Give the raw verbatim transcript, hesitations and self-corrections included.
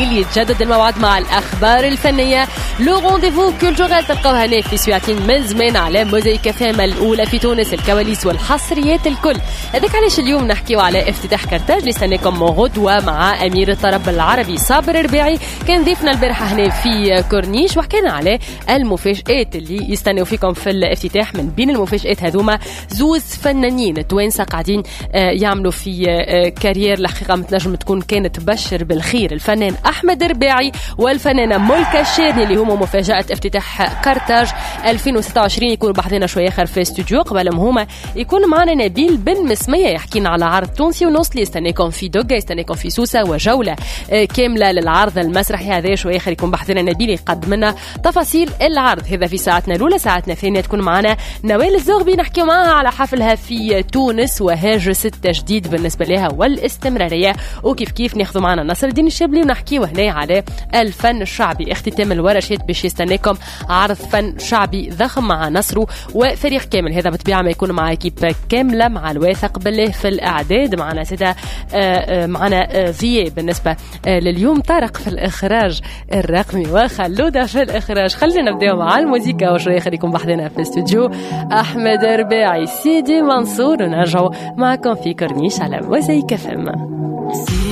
الليل يتجدد الموعد مع الأخبار الفنية. لو رونديفو كولتورال تلقاوها هنا في سويعتين من زمان على موزايك فام الأولى في تونس، الكواليس والحصريات الكل. هذاك علاش اليوم نحكيو على افتتاح كرتاج اللي استناكم غدوة مع أمير الطرب العربي صابر ربيعي. كان ضيفنا البارحة هنا في كورنيش وحكينا على المفاجآت اللي يستنوا فيكم في الافتتاح. من بين المفاجآت هذوما زوز فنانين توانسة قاعدين يعملوا في كارير الحقيقة متنجم تكون كانت تبشر بالخير، الفنان أحمد ربيعي والفنانة ملكة الشيرني اللي هما مفاجأة افتتاح كرتاج ألفين وستة وعشرين. يكونوا بعضنا شوية آخر في استوديو. قبلهم هما يكون معنا نبيل بن مسمية يحكينا على عرض تونسي ونص اللي يستنيكم في دوغا، يستنيكم في سوسة، وجولة كاملة للعرض المسرحي هذا. شوية آخر يكون بحثنا نبيل يقدم لنا تفاصيل العرض هذا في ساعتنا الأولى. ساعتنا الثانية تكون معنا نوال الزغبي نحكي معها على حفلها في تونس وهاجس التجديد بالنسبة لها والاستمرارية، وكيف كيف ناخذ معنا نصر الدين الشابلي ونحكي وهنا على الفن الشعبي. اختتام الورشات باش يستناكم عرض فن شعبي ضخم مع نصره وفريق كامل. هذا بطبيعة ما يكون مع كيب كاملة مع الواثق بالله في الإعداد. معنا سيدة معنا ضياء بالنسبة لليوم، طارق في الإخراج الرقمي وخلودة في الإخراج. خلينا نبدأ مع الموسيقى وشوية خليكم بحثنا في الاستوديو أحمد ربيعي سيدي منصور ونرجعوا معكم في كورنيش على موزايك فم.